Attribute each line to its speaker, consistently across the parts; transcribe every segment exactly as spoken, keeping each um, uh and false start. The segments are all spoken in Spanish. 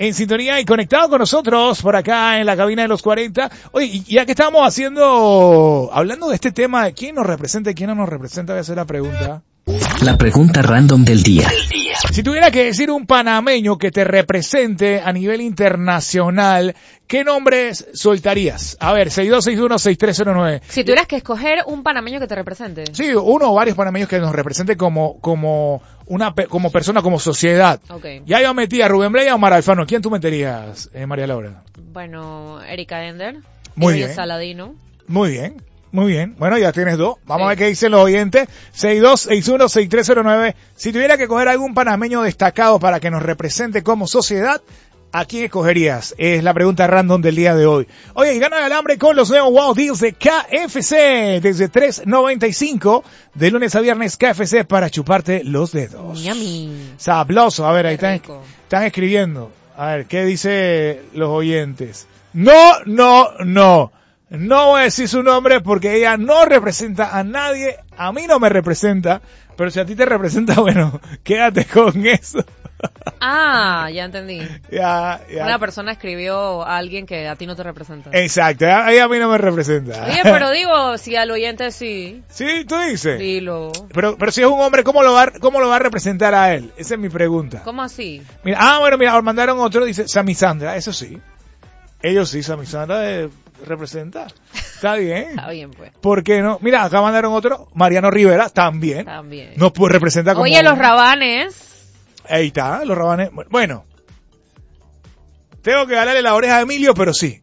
Speaker 1: en sintonía y conectado con nosotros por acá en la cabina de los cuarenta. Oye, y ya que estamos haciendo, hablando de este tema de quién nos representa y quién no nos representa, voy a hacer la pregunta.
Speaker 2: La pregunta random del día.
Speaker 1: Si tuviera que decir un panameño que te represente a nivel internacional, ¿qué nombres soltarías? A ver, seis dos seis uno seis tres cero nueve.
Speaker 3: Si tuvieras que escoger un panameño que te represente.
Speaker 1: Sí, uno o varios panameños que nos represente como como una como persona, como sociedad.
Speaker 3: Okay.
Speaker 1: Ya yo metí a Rubén Blades o Omar Alfano. ¿Quién tú meterías, eh, María Laura?
Speaker 3: Bueno, Erika Ender.
Speaker 1: Muy
Speaker 3: Elia
Speaker 1: bien.
Speaker 3: Saladino.
Speaker 1: Muy bien. Muy bien, bueno, ya tienes dos. Vamos
Speaker 3: sí.
Speaker 1: a ver qué dicen los oyentes. seis dos seis uno seis tres cero nueve. Si tuviera que coger algún panameño destacado para que nos represente como sociedad, ¿a quién escogerías? Es la pregunta random del día de hoy. Oye, y gana el alambre con los nuevos Wow Deals de K F C. Desde tres noventa y cinco, de lunes a viernes, K F C para chuparte los dedos.
Speaker 3: Yummy.
Speaker 1: Sabloso. A ver, ahí están, están escribiendo. A ver, ¿qué dice los oyentes? No, no, no. No voy a decir su nombre porque ella no representa a nadie, a mí no me representa, pero si a ti te representa, bueno, quédate con eso.
Speaker 3: Ah, ya entendí.
Speaker 1: Ya, ya.
Speaker 3: Una persona escribió a alguien que a ti no te representa.
Speaker 1: Exacto, ella a mí no me representa.
Speaker 3: Oye, pero digo, si al oyente sí.
Speaker 1: Sí, tú dices.
Speaker 3: Dilo.
Speaker 1: Pero, pero si es un hombre, ¿cómo lo va, cómo lo va a representar a él? Esa es mi pregunta.
Speaker 3: ¿Cómo así?
Speaker 1: Mira, ah, bueno, mira, mandaron otro, dice Sammy Sandra, eso sí. Ellos sí, Sammy Sandra eh, representa. Está bien.
Speaker 3: Está bien, pues.
Speaker 1: ¿Por qué no? Mira, acá mandaron otro, Mariano Rivera, también.
Speaker 3: También.
Speaker 1: Nos puede representar como...
Speaker 3: Oye, los Rabanes.
Speaker 1: Ahí está, los Rabanes. Bueno, tengo que ganarle la oreja a Emilio, pero sí.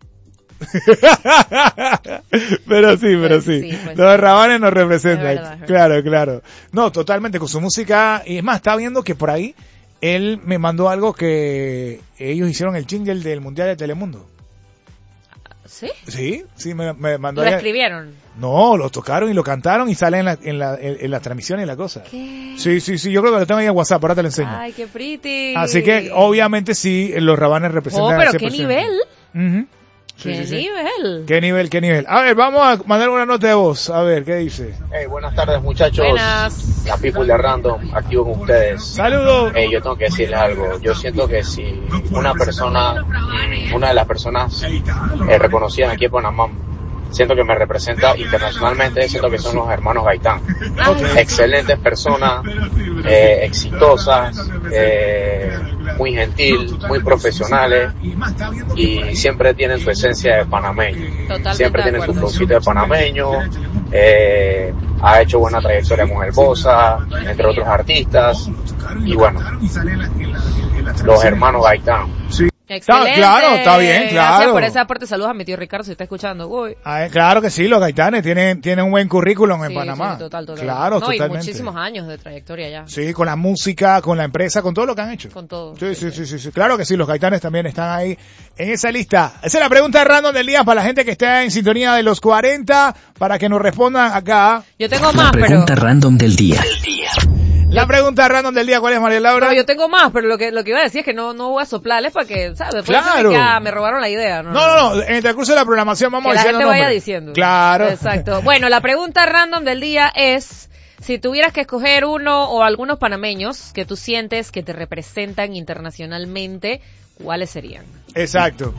Speaker 1: pero sí, pero
Speaker 3: pues
Speaker 1: sí.
Speaker 3: sí pues
Speaker 1: los
Speaker 3: sí.
Speaker 1: Rabanes nos representan.
Speaker 3: Es verdad, es
Speaker 1: claro, claro. No, totalmente, con su música. Y es más, estaba viendo que por ahí él me mandó algo que ellos hicieron el jingle del Mundial de Telemundo.
Speaker 3: ¿Sí?
Speaker 1: Sí, sí, me, me mandó.
Speaker 3: ¿Lo
Speaker 1: allá.
Speaker 3: escribieron?
Speaker 1: No, lo tocaron y lo cantaron y sale en la, en la, en, en la transmisión y la cosa.
Speaker 3: ¿Qué?
Speaker 1: Sí, sí, sí, yo creo que lo tengo ahí en WhatsApp, ahora te lo enseño.
Speaker 3: Ay, qué pretty.
Speaker 1: Así que, obviamente, sí, los Rabanes representan.
Speaker 3: Oh, pero
Speaker 1: al
Speaker 3: qué
Speaker 1: cien por ciento.
Speaker 3: nivel.
Speaker 1: Uh-huh. Sí,
Speaker 3: ¿Qué
Speaker 1: sí, sí.
Speaker 3: nivel?
Speaker 1: ¿Qué nivel, qué nivel? A ver, vamos a mandar una nota de voz. A ver, ¿qué dice?
Speaker 4: Hey, buenas tardes, muchachos.
Speaker 3: Buenas.
Speaker 4: La People de Random, activo con ustedes.
Speaker 1: ¡Saludos!
Speaker 4: Hey, yo tengo que decirles algo. Yo siento que si una persona, una de las personas eh, reconocidas aquí en Panamá, siento que me representa internacionalmente, siento que son los hermanos Gaitán.
Speaker 1: Okay.
Speaker 4: Excelentes personas, eh, exitosas, eh, muy gentil, muy profesionales y siempre tienen su esencia de panameño.
Speaker 3: Totalmente
Speaker 4: Siempre
Speaker 3: de
Speaker 4: tienen su
Speaker 3: acuerdo.
Speaker 4: flowcito de panameño, eh, ha hecho buena trayectoria con El Bosa, entre otros artistas, y bueno, los hermanos Gaitán.
Speaker 1: Sí.
Speaker 3: Excelente.
Speaker 1: Está, claro, está bien, claro.
Speaker 3: Gracias por ese aporte. Saludos a mi tío Ricardo si está escuchando. Uy.
Speaker 1: Ah, claro que sí, los Gaitanes tienen, tienen un buen currículum en
Speaker 3: Sí,
Speaker 1: Panamá.
Speaker 3: sí, total, total.
Speaker 1: Claro,
Speaker 3: no,
Speaker 1: totalmente.
Speaker 3: y muchísimos años de trayectoria ya.
Speaker 1: Sí, con la música, con la empresa, con todo lo que han hecho.
Speaker 3: Con todo.
Speaker 1: Sí, sí, sí, sí, sí. Claro que sí, los Gaitanes también están ahí en esa lista. Esa es la pregunta random del día para la gente que está en sintonía de los cuarenta, para que nos respondan acá.
Speaker 3: Yo tengo
Speaker 2: La
Speaker 3: más, pero...
Speaker 2: pregunta random del día.
Speaker 1: La pregunta random del día, ¿cuál es, María Laura?
Speaker 3: No, yo tengo más, pero lo que lo que iba a decir es que no no voy a soplarles para que, ¿sabes? Después
Speaker 1: Claro.
Speaker 3: dicen que, ah, me robaron la idea. No,
Speaker 1: No, no, no, en el transcurso de la programación vamos
Speaker 3: que
Speaker 1: a
Speaker 3: la
Speaker 1: decir
Speaker 3: gente
Speaker 1: los
Speaker 3: vaya
Speaker 1: nombres.
Speaker 3: diciendo.
Speaker 1: Claro.
Speaker 3: Exacto. Bueno, la pregunta random del día es, si tuvieras que escoger uno o algunos panameños que tú sientes que te representan internacionalmente, ¿cuáles serían?
Speaker 1: Exacto.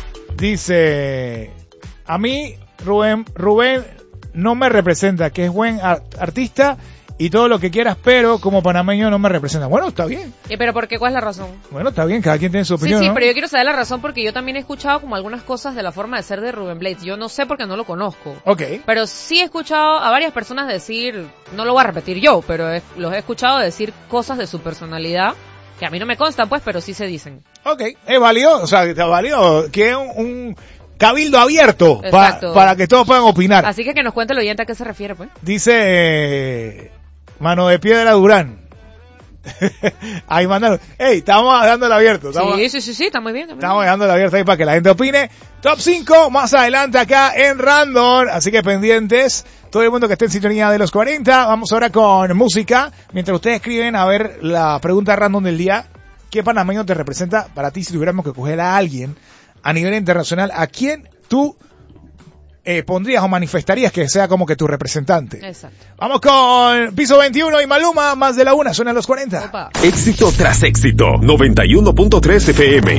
Speaker 1: Dice, a mí Rubén, Rubén no me representa, que es buen ar- artista y todo lo que quieras, pero como panameño no me representa. Bueno, está bien.
Speaker 3: Eh, ¿Pero por qué? ¿Cuál es la razón?
Speaker 1: Bueno, está bien, cada quien tiene su
Speaker 3: Sí,
Speaker 1: opinión,
Speaker 3: sí,
Speaker 1: ¿no?
Speaker 3: pero yo quiero saber la razón porque yo también he escuchado como algunas cosas de la forma de ser de Rubén Blades. Yo no sé porque no lo conozco.
Speaker 1: Ok.
Speaker 3: Pero sí he escuchado a varias personas decir, no lo voy a repetir yo, pero he- los he escuchado decir cosas de su personalidad que a mí no me constan, pues, pero sí se dicen.
Speaker 1: Ok, es válido, o sea, está válido, que es un, un cabildo abierto pa-
Speaker 3: Exacto.
Speaker 1: para que todos puedan opinar.
Speaker 3: Así que que nos cuente el oyente a qué se refiere, pues.
Speaker 1: Dice eh, Mano de Piedra Durán. Ahí mandaron. Ey, estamos dando el abierto. Estamos,
Speaker 3: Sí, sí, sí, sí, está muy bien. Está muy
Speaker 1: estamos
Speaker 3: bien.
Speaker 1: dejando el abierto ahí para que la gente opine. Top cinco más adelante acá en Random. Así que pendientes. Todo el mundo que esté en sintonía de los cuarenta. Vamos ahora con música. Mientras ustedes escriben a ver la pregunta random del día. ¿Qué panameño te representa para ti si tuviéramos que coger a alguien a nivel internacional? ¿A quién tú eh, pondrías o manifestarías que sea como que tu representante?
Speaker 3: Exacto.
Speaker 1: Vamos con Piso veintiuno y Maluma, más de la una, suenan los cuarenta.
Speaker 3: Opa.
Speaker 5: Éxito tras éxito, noventa y uno punto tres F M.